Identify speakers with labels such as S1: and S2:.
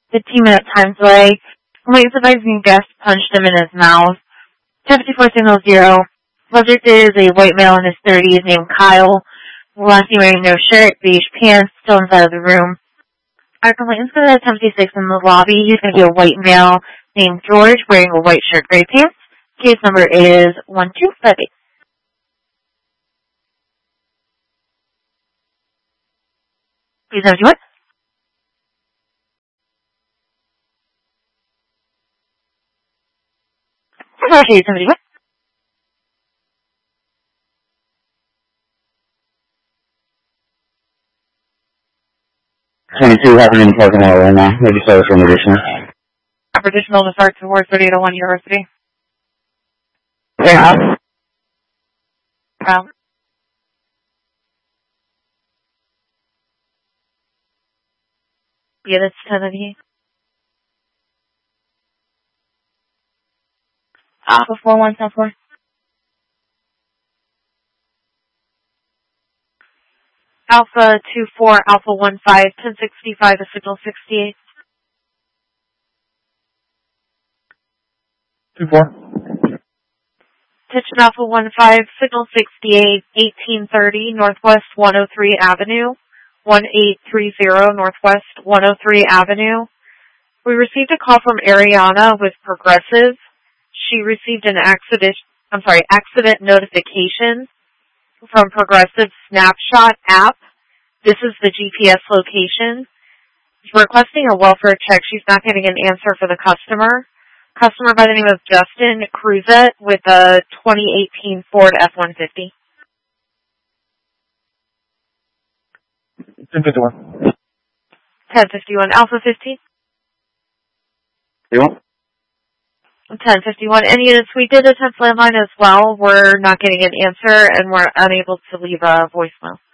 S1: 15-minute time delay. Complaint advising guest punched him in his mouth. 54 signal 0. Subject is a white male in his 30s named Kyle. Last name wearing no shirt, beige pants, still inside of the room. Our complaint is going to 76 in the lobby. He's going to be a white male named George wearing a white shirt, gray pants. Case number is 1258. Case number what? Case number what?
S2: 22 happening in the parking lot right now. Maybe service for an additional.
S1: Additional to start towards 3801 University.
S2: Yeah.
S1: Yeah, that's 10 of you. Alpha 4174. Alpha 24, Alpha 15, 1065 to signal 68.
S2: 24.
S1: Kitchen Alpha 15, signal 68, 1830 Northwest 103 Avenue, 1830 Northwest 103 Avenue. We received a call from Ariana with Progressive. She received an accident notification from Progressive Snapshot app. This is the GPS location. She's requesting a welfare check. She's not getting an answer for the customer. Customer by the name of Justin Cruzet with a 2018 Ford F-150.
S2: 1051.
S1: 1051. Alpha 15.
S2: You want?
S1: 1051. Any units we did attempt landline as well. We're not getting an answer and we're unable to leave a voicemail.